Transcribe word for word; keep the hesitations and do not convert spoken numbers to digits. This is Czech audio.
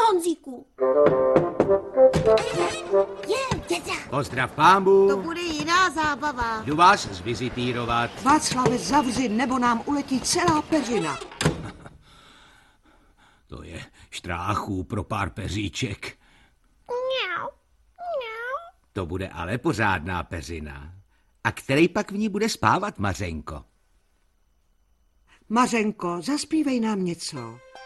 Honzíku. Je, děda. Pozdrav pámbu. To bude jiná zábava. Jdu vás zvizitírovat. Václave, zavři, nebo nám uletí celá peřina. To je štráchů pro pár peříček. Mňau, mňau. To bude ale pořádná peřina. A který pak v ní bude spávat, Mařenko? Mařenko, zaspívej nám něco.